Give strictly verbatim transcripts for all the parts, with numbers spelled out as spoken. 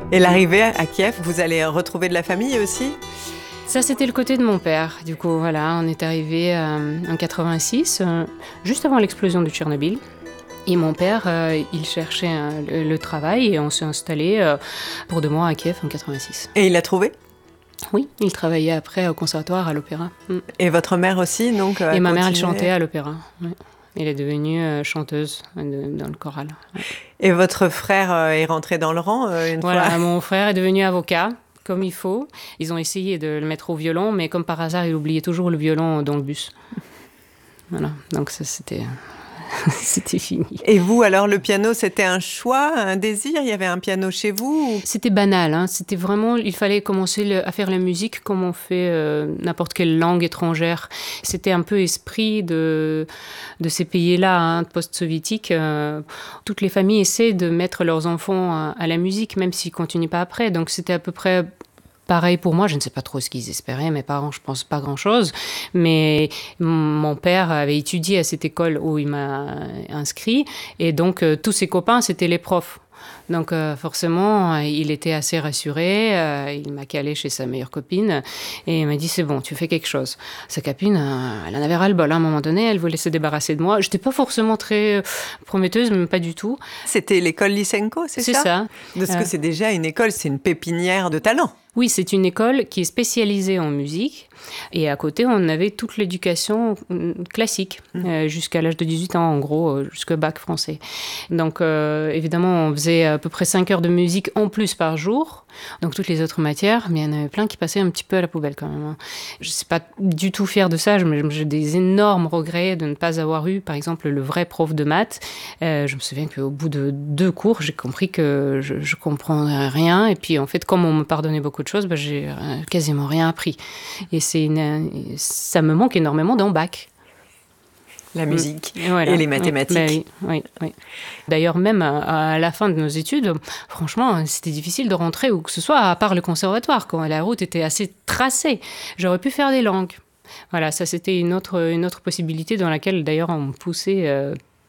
Et l'arrivée à Kiev, vous allez retrouver de la famille aussi ? Ça, c'était le côté de mon père. Du coup, voilà, on est arrivé euh, en quatre-vingt-six, euh, juste avant l'explosion de Tchernobyl. Et mon père, euh, il cherchait euh, le, le travail et on s'est installé euh, pour deux mois à Kiev en quatre-vingt-six. Et il l'a trouvé ? Oui, il travaillait après au conservatoire à l'opéra. Mm. Et votre mère aussi, donc Et ma mère, elle chantait à l'opéra. Oui. Elle est devenue euh, chanteuse euh, de, dans le choral. Ouais. Et votre frère euh, est rentré dans le rang euh, une voilà, fois ? Mon frère est devenu avocat, comme il faut. Ils ont essayé de le mettre au violon, mais comme par hasard, il oubliait toujours le violon dans le bus. Voilà, donc ça, c'était... c'était fini. Et vous, alors, le piano, c'était un choix, un désir ? Il y avait un piano chez vous ou... C'était banal, hein. C'était vraiment, il fallait commencer le, à faire la musique comme on fait euh, n'importe quelle langue étrangère. C'était un peu esprit de, de ces pays-là, hein, post-soviétiques. Euh, toutes les familles essaient de mettre leurs enfants à, à la musique, même s'ils ne continuent pas après. Donc c'était à peu près... pareil pour moi, je ne sais pas trop ce qu'ils espéraient, mes parents, je pense pas grand-chose, mais mon père avait étudié à cette école où il m'a inscrit, et donc euh, tous ses copains, c'était les profs. Donc euh, forcément, il était assez rassuré, euh, il m'a calé chez sa meilleure copine, et il m'a dit, c'est bon, tu fais quelque chose. Sa copine, euh, elle en avait ras-le-bol, à un moment donné, elle voulait se débarrasser de moi. Je n'étais pas forcément très prometteuse, même pas du tout. C'était l'école Lysenko, c'est ça ? C'est ça. Parce euh... que c'est déjà une école, c'est une pépinière de talent. Oui, c'est une école qui est spécialisée en musique. Et à côté, on avait toute l'éducation classique, mmh. euh, jusqu'à l'âge de dix-huit ans, en gros, jusqu'au bac français. Donc, euh, évidemment, on faisait à peu près cinq heures de musique en plus par jour. Donc, toutes les autres matières, mais il y en avait plein qui passaient un petit peu à la poubelle quand même. Je ne suis pas du tout fière de ça. J'ai des énormes regrets de ne pas avoir eu, par exemple, le vrai prof de maths. Euh, je me souviens qu'au bout de deux cours, j'ai compris que je ne comprenais rien. Et puis, en fait, comme on me pardonnait beaucoup de choses, bah, j'ai quasiment rien appris. Et c'est une, ça me manque énormément dans bac. La musique mmh. voilà. et les mathématiques. Oui, oui, oui. D'ailleurs, même à, à la fin de nos études, franchement, c'était difficile de rentrer où que ce soit, à part le conservatoire, quand la route était assez tracée. J'aurais pu faire des langues. Voilà, ça c'était une autre, une autre possibilité dans laquelle d'ailleurs on me poussait euh,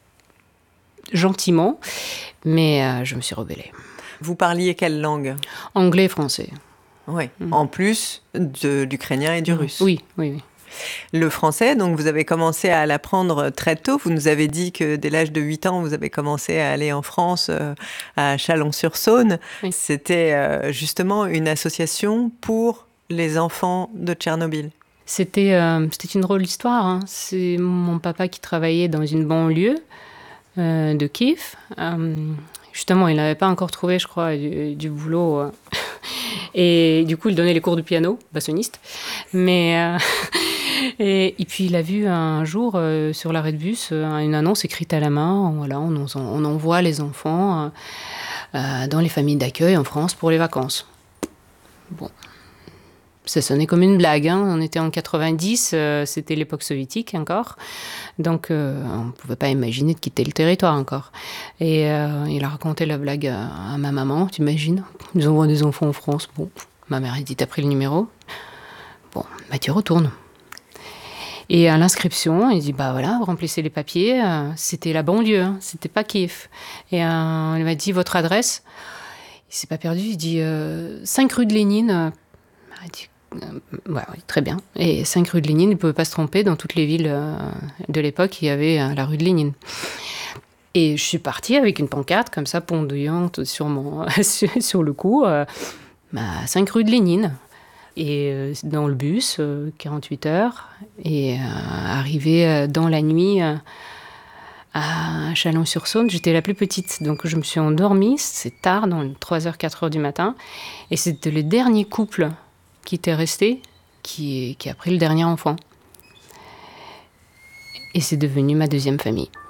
gentiment, mais euh, je me suis rebellée. Vous parliez quelle langue ? Anglais et français. Oui, mmh. En plus de l'ukrainien et du mmh. russe. Oui, oui, oui. Le français, donc vous avez commencé à l'apprendre très tôt. Vous nous avez dit que dès l'âge de huit ans, vous avez commencé à aller en France, euh, à Chalon-sur-Saône. Oui. C'était euh, justement une association pour les enfants de Tchernobyl. C'était, euh, c'était une drôle d'histoire. Hein. C'est mon papa qui travaillait dans une banlieue euh, de Kiev. Euh, justement, il n'avait pas encore trouvé, je crois, du, du boulot. Euh. Et du coup, il donnait les cours de piano, bassoniste. Mais... Euh, Et, et puis, il a vu un jour, euh, sur l'arrêt de bus, euh, une annonce écrite à la main. Voilà, on, on envoie les enfants euh, dans les familles d'accueil en France pour les vacances. Bon, ça sonnait comme une blague. Hein. On était en quatre-vingt-dix, euh, c'était l'époque soviétique encore. Donc, euh, on ne pouvait pas imaginer de quitter le territoire encore. Et euh, il a raconté la blague à, à ma maman, tu imagines ? Ils envoient des enfants en France. Bon, ma mère a dit, t'as pris le numéro ? Bon, bah tu retournes. Et à l'inscription, il dit, bah voilà, vous remplissez les papiers. C'était la banlieue, hein, c'était pas Kiev. Et euh, il m'a dit, votre adresse ? Il s'est pas perdu, il dit, euh, cinq rue de Lénine. Il dit, euh, ouais, oui, très bien. Et cinq rue de Lénine, il ne pouvait pas se tromper. Dans toutes les villes euh, de l'époque, il y avait euh, la rue de Lénine. Et je suis partie avec une pancarte, comme ça, pendouillante sur, mon, sur le cou, euh, bah, cinq rue de Lénine. Et euh, dans le bus, euh, quarante-huit heures, et euh, arrivé euh, dans la nuit euh, à Chalon-sur-Saône, j'étais la plus petite, donc je me suis endormie, c'est tard, dans les trois heures, quatre heures du matin, et c'était le dernier couple qui était resté, qui, qui a pris le dernier enfant. Et c'est devenu ma deuxième famille.